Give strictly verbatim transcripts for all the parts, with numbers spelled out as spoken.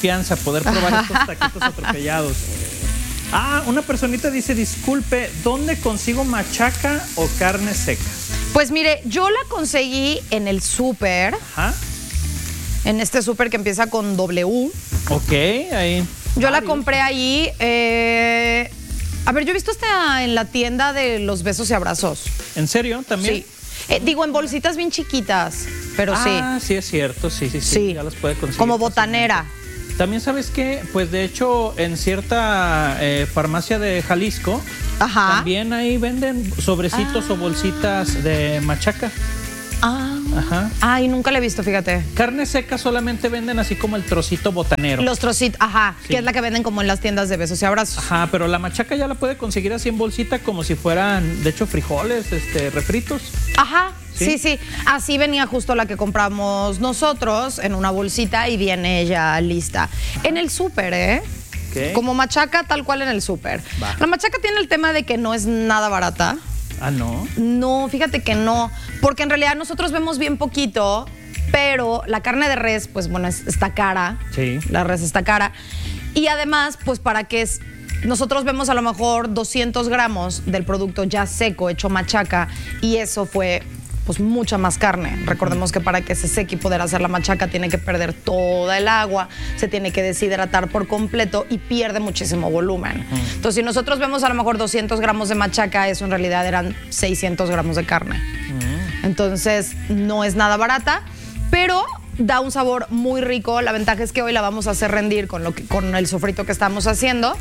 confianza poder probar estos taquitos atropellados. Ah, una personita dice, disculpe, ¿dónde consigo machaca o carne seca? Pues mire, yo la conseguí en el súper. Ajá. En este súper que empieza con W. Ok, ahí. Yo la compré ahí. Eh, a ver, yo he visto esta en la tienda de los besos y abrazos. ¿En serio? ¿También? Sí. Eh, digo, en bolsitas bien chiquitas, pero ah, sí. Ah, sí es cierto, sí, sí, sí, sí. Ya las puede conseguir. Como botanera. También, ¿sabes qué? Pues de hecho, en cierta eh, farmacia de Jalisco, ajá, también ahí venden sobrecitos ah. o bolsitas de machaca. Ah. Ajá. Ay, nunca la he visto, fíjate. Carne seca solamente venden así como el trocito botanero. Los trocitos, ajá, sí. Que es la que venden como en las tiendas de besos y abrazos. Ajá, pero la machaca ya la puede conseguir así en bolsita como si fueran, de hecho, frijoles, este, refritos. Ajá. ¿Sí? sí, sí, así venía justo la que compramos nosotros en una bolsita y viene ya lista. Ajá. En el súper, ¿eh? ¿Qué? Como machaca tal cual en el súper. La machaca tiene el tema de que no es nada barata. Ah, ¿no? No, fíjate que no, porque en realidad nosotros vemos bien poquito, pero la carne de res, pues bueno, es, está cara. Sí. La res está cara. Y además, pues para que es... Nosotros vemos a lo mejor doscientos gramos del producto ya seco, hecho machaca, y eso fue pues mucha más carne. Recordemos que para que se seque y poder hacer la machaca tiene que perder toda el agua, se tiene que deshidratar por completo y pierde muchísimo volumen. Uh-huh. Entonces, si nosotros vemos a lo mejor doscientos gramos de machaca, eso en realidad eran seiscientos gramos de carne. Uh-huh. Entonces, no es nada barata, pero da un sabor muy rico. La ventaja es que hoy la vamos a hacer rendir con, lo que, con el sofrito que estamos haciendo.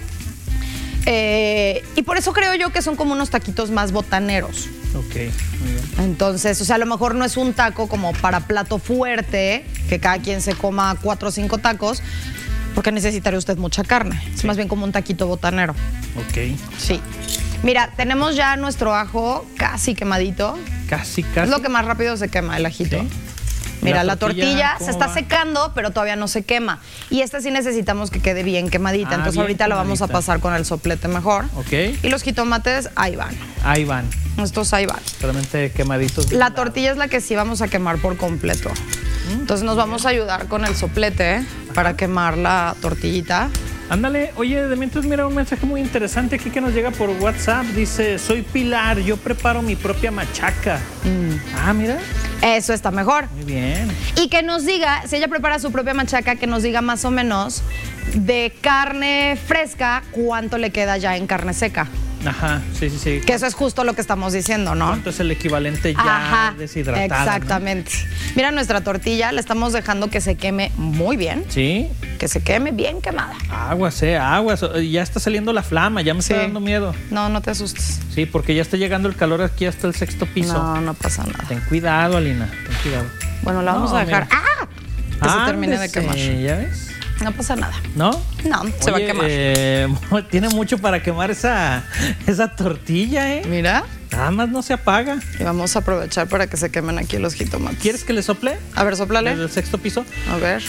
Eh, y por eso creo yo que son como unos taquitos más botaneros. Ok, muy bien. Entonces, o sea, a lo mejor no es un taco como para plato fuerte, que cada quien se coma cuatro o cinco tacos, porque necesitaría usted mucha carne. Sí. Es más bien como un taquito botanero. Ok. Sí. Mira, tenemos ya nuestro ajo casi quemadito. Casi, casi. Es lo que más rápido se quema, el ajito. Sí. Mira, la tortilla, la tortilla se está va? secando, pero todavía no se quema. Y esta sí necesitamos que quede bien quemadita. Ah, Entonces bien ahorita quemadita. La vamos a pasar con el soplete mejor. Ok. Y los jitomates, ahí van. Ahí van. Estos ahí van. Solamente quemaditos. La tortilla es la que sí vamos a quemar por completo. Mm, Entonces nos vamos a ayudar con el soplete ¿eh? para quemar la tortillita. Ándale, oye, de mientras mira un mensaje muy interesante aquí que nos llega por WhatsApp. Dice, soy Pilar, yo preparo mi propia machaca. Mm. Ah, mira. Eso está mejor. Muy bien. Y que nos diga, si ella prepara su propia machaca, que nos diga más o menos de carne fresca, cuánto le queda ya en carne seca. Ajá, sí, sí, sí. Que eso es justo lo que estamos diciendo, ¿no? ¿Cuánto es el equivalente ya Ajá, deshidratada? Exactamente. ¿No? Mira nuestra tortilla, la estamos dejando que se queme muy bien. Sí. Que se queme bien quemada. Aguas, eh, aguas. Ya está saliendo la flama, ya me sí. está dando miedo. No, no te asustes. Sí, porque ya está llegando el calor aquí hasta el sexto piso. No, no pasa nada. Ten cuidado, Alina, ten cuidado. Bueno, la vamos no, a dejar. Mira. ¡Ah! Que Ándese, se termine de quemar. ¿Ya ves? No pasa nada. ¿No? No, se Oye, va a quemar. Eh, tiene mucho para quemar esa, esa tortilla, ¿eh? Mira. Nada más no se apaga. Y vamos a aprovechar para que se quemen aquí los jitomates. ¿Quieres que le sople? A ver, soplale. ¿Desde el sexto piso? A ver.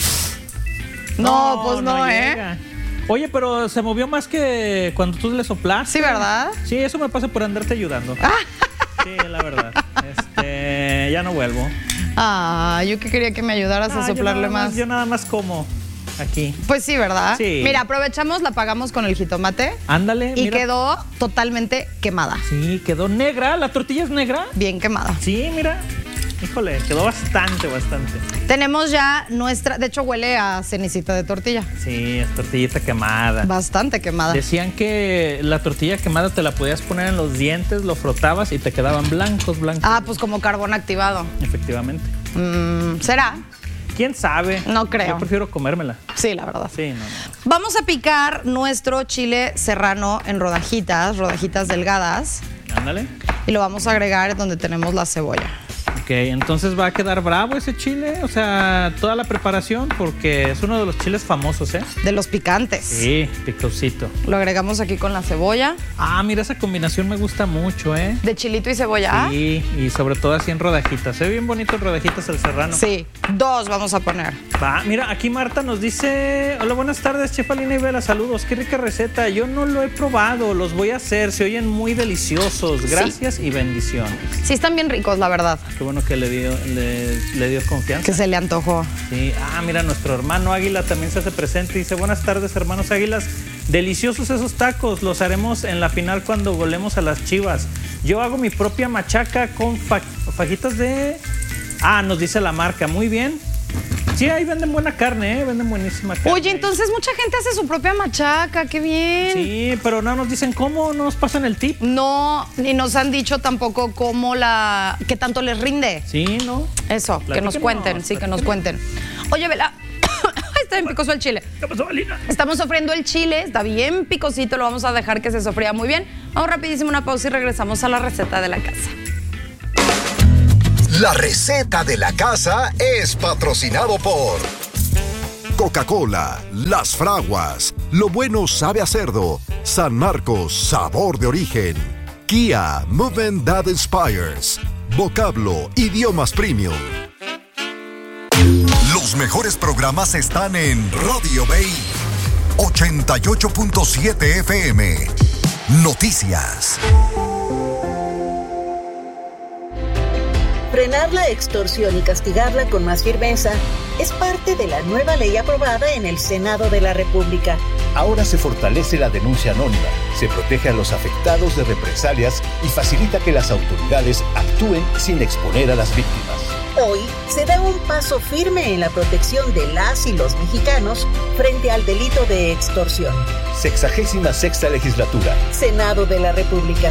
No, no pues no, no ¿eh? Llega. Oye, pero se movió más que cuando tú le soplaste. Sí, ¿verdad? Sí, eso me pasa por andarte ayudando. Sí, la verdad. Este, ya no vuelvo. Ah, yo que quería que me ayudaras ah, a soplarle yo más. más. Yo nada más como aquí. Pues sí, ¿verdad? Sí. Mira, aprovechamos, la apagamos con el jitomate. Ándale, Y mira. quedó totalmente quemada. Sí, quedó negra. ¿La tortilla es negra? Bien quemada. Sí, mira. Híjole, quedó bastante, bastante. Tenemos ya nuestra, de hecho huele a cenicita de tortilla. Sí, es tortillita quemada. Bastante quemada. Decían que la tortilla quemada te la podías poner en los dientes, lo frotabas y te quedaban blancos, blancos. Ah, pues como carbón activado. Efectivamente. Mm, ¿Será? ¿Quién sabe? No creo. Yo prefiero comérmela. Sí, la verdad. Sí, no, no. Vamos a picar nuestro chile serrano en rodajitas, rodajitas delgadas. Ándale. Y lo vamos a agregar donde tenemos la cebolla. Ok, entonces va a quedar bravo ese chile, o sea, toda la preparación, porque es uno de los chiles famosos, ¿eh? De los picantes. Sí, picosito. Lo agregamos aquí con la cebolla. Ah, mira, esa combinación me gusta mucho, ¿eh? ¿De chilito y cebolla? Sí, y sobre todo así en rodajitas. Se ve bien bonito en rodajitas el serrano. Sí, dos vamos a poner. Va, mira, aquí Marta nos dice, hola, buenas tardes, Chef Alina y Bella, saludos, qué rica receta. Yo no lo he probado, los voy a hacer, se oyen muy deliciosos. Gracias sí. y bendiciones. Sí, están bien ricos, la verdad. Qué bueno que le dio, le, le dio confianza. Que se le antojó. Sí. Ah, mira, nuestro hermano Águila también se hace presente. Dice, buenas tardes, hermanos Águilas. Deliciosos esos tacos. Los haremos en la final cuando golemos a las Chivas. Yo hago mi propia machaca con fa fajitas de... Ah, nos dice la marca. Muy bien. Sí, ahí venden buena carne, ¿eh? Venden buenísima carne. Oye, entonces mucha gente hace su propia machaca, qué bien. Sí, pero no nos dicen cómo, no nos pasan el tip. No, ni nos han dicho tampoco cómo la... qué tanto les rinde. Sí, ¿no? Eso, Platíquenos, que nos cuenten, sí, que nos cuenten. Oye, Vela, está bien picoso el chile. ¿Qué pasó, Alina? Estamos sofriendo el chile, está bien picosito, lo vamos a dejar que se sofría muy bien. Vamos rapidísimo una pausa y regresamos a la receta de la casa. La receta de la casa es patrocinado por Coca-Cola, Las Fraguas, Lo Bueno Sabe a Cerdo, San Marcos, Sabor de Origen, Kia, Movement That Inspires, Vocablo, Idiomas Premium. Los mejores programas están en Radio Bay ochenta y ocho punto siete F M. Noticias. Frenar la extorsión y castigarla con más firmeza es parte de la nueva ley aprobada en el Senado de la República. Ahora se fortalece la denuncia anónima, se protege a los afectados de represalias y facilita que las autoridades actúen sin exponer a las víctimas. Hoy se da un paso firme en la protección de las y los mexicanos frente al delito de extorsión. Sexagésima sexta legislatura. Senado de la República.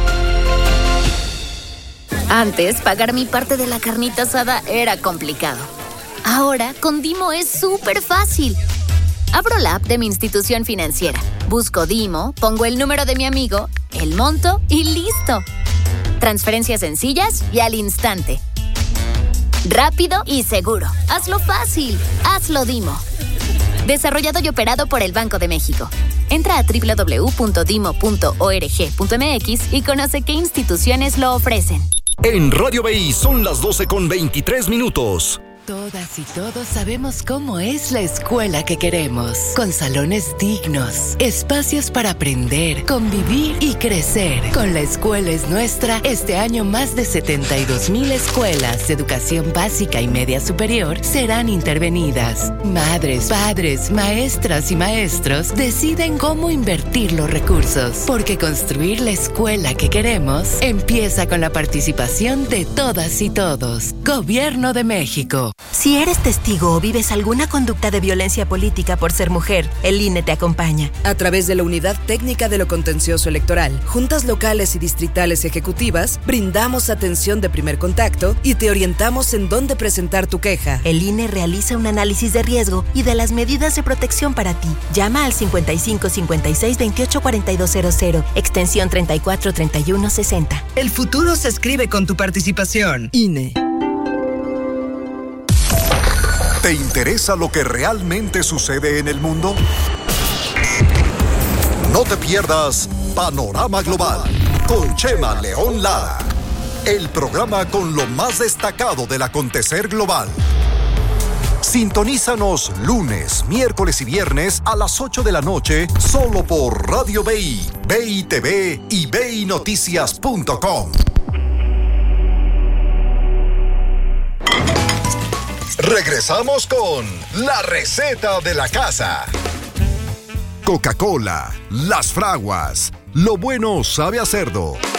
Antes, pagar mi parte de la carnita asada era complicado. Ahora, con Dimo es súper fácil. Abro la app de mi institución financiera, busco Dimo, pongo el número de mi amigo, el monto y ¡listo! Transferencias sencillas y al instante. Rápido y seguro. Hazlo fácil. Hazlo Dimo. Desarrollado y operado por el Banco de México. Entra a doble u doble u doble u punto dimo punto org punto m x y conoce qué instituciones lo ofrecen. En Radio B I son las doce con veintitrés minutos. Todas y todos sabemos cómo es la escuela que queremos, con salones dignos, espacios para aprender, convivir y crecer. Con La Escuela es Nuestra, este año más de setenta y dos mil escuelas de educación básica y media superior serán intervenidas. Madres, padres, maestras y maestros deciden cómo invertir los recursos, porque construir la escuela que queremos empieza con la participación de todas y todos. Gobierno de México. Si eres testigo o vives alguna conducta de violencia política por ser mujer, el I N E te acompaña. A través de la Unidad Técnica de lo Contencioso Electoral, juntas locales y distritales ejecutivas, brindamos atención de primer contacto y te orientamos en dónde presentar tu queja. El I N E realiza un análisis de riesgo y de las medidas de protección para ti. Llama al cincuenta y cinco cincuenta y seis veintiocho cuarenta y dos cero cero, extensión treinta y cuatro treinta y uno sesenta. El futuro se escribe con tu participación. I N E. ¿Te interesa lo que realmente sucede en el mundo? No te pierdas Panorama Global con Chema León Lara, el programa con lo más destacado del acontecer global. Sintonízanos lunes, miércoles y viernes a las ocho de la noche solo por Radio B I, B I T V y B I Noticias punto com. Regresamos con la receta de la casa. Coca-Cola, Las Fraguas, Lo Bueno Sabe a Cerdo.